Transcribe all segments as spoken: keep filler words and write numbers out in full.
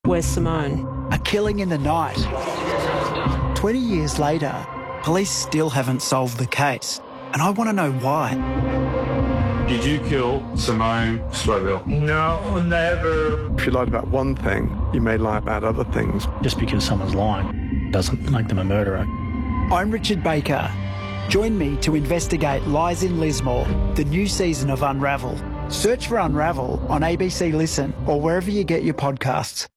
Where's Simone? A killing in the night. twenty years later, police still haven't solved the case, and I want to know why. Did you kill Simone Stroville? No, never. If you lied about one thing, you may lie about other things. Just because someone's lying doesn't make them a murderer. I'm Richard Baker. Join me to investigate Lies in Lismore, the new season of Unravel. Search for Unravel on A B C Listen or wherever you get your podcasts.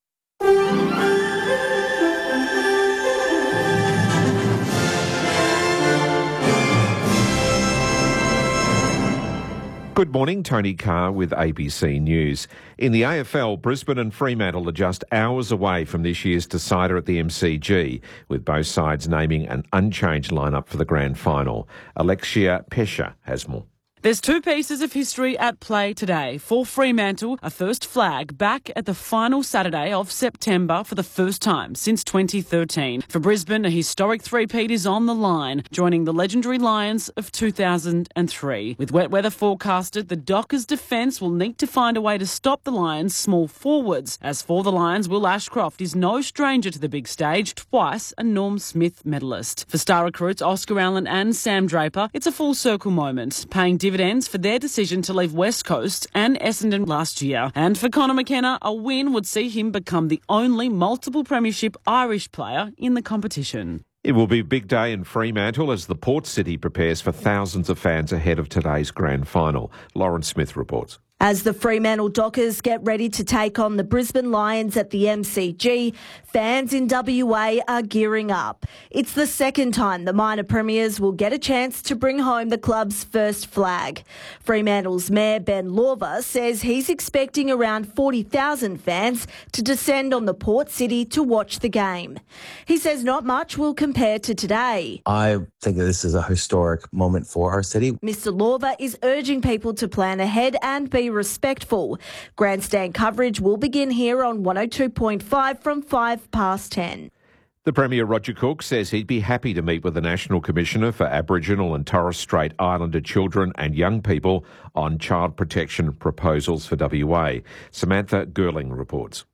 Good morning, Tony Carr with A B C News. In the A F L, Brisbane and Fremantle are just hours away from this year's decider at the M C G, with both sides naming an unchanged lineup for the grand final. Alexia Pesha has more. There's two pieces of history at play today. For Fremantle, a first flag back at the final Saturday of September for the first time since twenty thirteen. For Brisbane, a historic three-peat is on the line, joining the legendary Lions of two thousand three. With wet weather forecasted, the Dockers' defence will need to find a way to stop the Lions' small forwards. As for the Lions, Will Ashcroft is no stranger to the big stage, twice a Norm Smith medalist. For star recruits Oscar Allen and Sam Draper, it's a full-circle moment, paying dividends for their decision to leave West Coast and Essendon last year. And for Conor McKenna, a win would see him become the only multiple premiership Irish player in the competition. It will be a big day in Fremantle as the Port City prepares for thousands of fans ahead of today's grand final. Lauren Smith reports. As the Fremantle Dockers get ready to take on the Brisbane Lions at the M C G, fans in W A are gearing up. It's the second time the minor premiers will get a chance to bring home the club's first flag. Fremantle's Mayor Ben Lorver says he's expecting around forty thousand fans to descend on the Port City to watch the game. He says not much will compare to today. I think that this is a historic moment for our city. Mister Lorver is urging people to plan ahead and be respectful. Grandstand coverage will begin here on one oh two point five from five past ten. The Premier Roger Cook says he'd be happy to meet with the National Commissioner for Aboriginal and Torres Strait Islander children and young people on child protection proposals for W A. Samantha Gerling reports.